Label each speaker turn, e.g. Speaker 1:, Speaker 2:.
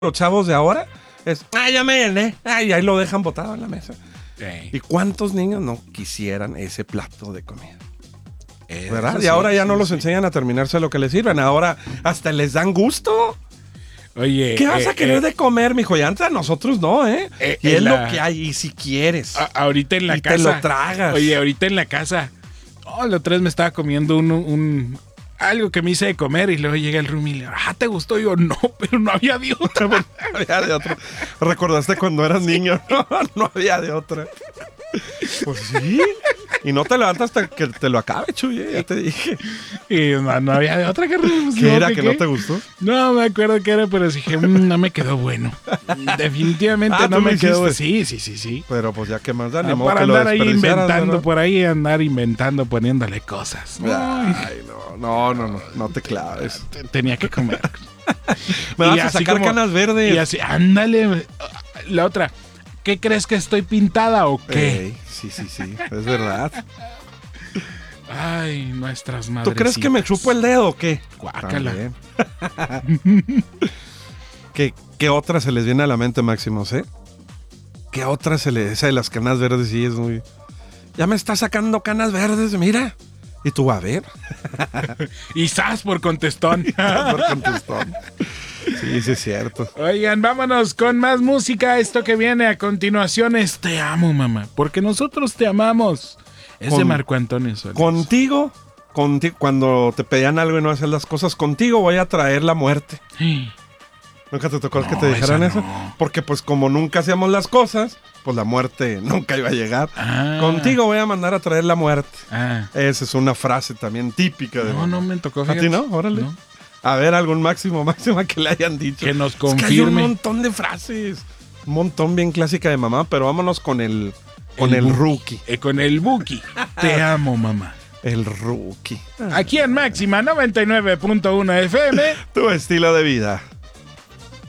Speaker 1: Los chavos de ahora es, ya me llené, y ahí lo dejan botado en la mesa.
Speaker 2: Sí.
Speaker 1: ¿Y cuántos niños no quisieran ese plato de comida? ¿Verdad?
Speaker 2: Eso
Speaker 1: Y ahora
Speaker 2: sí,
Speaker 1: ya no
Speaker 2: sí,
Speaker 1: los
Speaker 2: sí.
Speaker 1: enseñan a terminarse lo que les sirven. Ahora hasta les dan gusto.
Speaker 2: Oye,
Speaker 1: ¿Qué vas a querer de comer, mijo? Y antes a nosotros no, ¿eh? Y es lo que hay, y si quieres.
Speaker 2: Ahorita en la
Speaker 1: y
Speaker 2: casa.
Speaker 1: te lo tragas.
Speaker 2: Oye, ahorita en la casa. La otra vez me estaba comiendo algo que me hice de comer y luego llega el roomie y le digo, ¿te gustó? Y yo, no, pero no había de otra.
Speaker 1: No había de otra. ¿Recordaste cuando eras niño? No había de otra. Pues sí. Y no te levantas hasta que te lo acabe, Chuy, ya te dije.
Speaker 2: Y no había de otra que pues,
Speaker 1: ¿Qué era que no te gustó?
Speaker 2: No me acuerdo qué era, pero dije, no me quedó bueno. Definitivamente no
Speaker 1: ¿tú
Speaker 2: me
Speaker 1: lo
Speaker 2: quedó.
Speaker 1: hiciste?
Speaker 2: Sí.
Speaker 1: Pero pues ya que más da, ni modo
Speaker 2: Para
Speaker 1: que lo
Speaker 2: andar ahí
Speaker 1: desperdiciaras,
Speaker 2: inventando,
Speaker 1: ¿verdad?
Speaker 2: por ahí andar inventando, poniéndole cosas.
Speaker 1: Ay, no te claves.
Speaker 2: Tenía que comer.
Speaker 1: Me vas
Speaker 2: Y
Speaker 1: a
Speaker 2: así
Speaker 1: sacar
Speaker 2: como-
Speaker 1: canas verdes.
Speaker 2: Y así, ándale. La otra, ¿qué crees que estoy pintada o qué?
Speaker 1: Ey, sí, es verdad.
Speaker 2: Ay, nuestras madres.
Speaker 1: ¿Tú crees que me chupo el dedo o qué?
Speaker 2: Guácala.
Speaker 1: También. ¿Qué otra se les viene a la mente, Máximos, eh? ¿Qué otra esa de las canas verdes sí es muy... Ya me está sacando canas verdes, mira. Y tú, a ver.
Speaker 2: Y ¡zas! Por contestón.
Speaker 1: Por contestón. Sí, es cierto.
Speaker 2: Oigan, vámonos con más música. Esto que viene a continuación es Te amo, mamá. Porque nosotros te amamos. Es de Marco Antonio Solís.
Speaker 1: Contigo, cuando te pedían algo y no hacías las cosas, contigo voy a traer la muerte. ¿Nunca te tocó que te dijeran
Speaker 2: esa
Speaker 1: eso?
Speaker 2: no.
Speaker 1: Porque pues como nunca hacíamos las cosas, pues la muerte nunca iba a llegar. Contigo voy a mandar a traer la muerte. Esa es una frase también típica de mamá.
Speaker 2: No me tocó.
Speaker 1: ¿A
Speaker 2: Fíjate.
Speaker 1: ti no? Órale.
Speaker 2: No.
Speaker 1: A ver, algún máxima que le hayan dicho.
Speaker 2: Que nos
Speaker 1: Es que hay un
Speaker 2: confirme.
Speaker 1: montón de frases. Un montón bien clásica de mamá, pero vámonos con el
Speaker 2: Buki.
Speaker 1: rookie.
Speaker 2: Con el Buki. Te amo, mamá.
Speaker 1: El rookie.
Speaker 2: Aquí en Máxima 99.1 FM.
Speaker 1: Tu estilo de vida.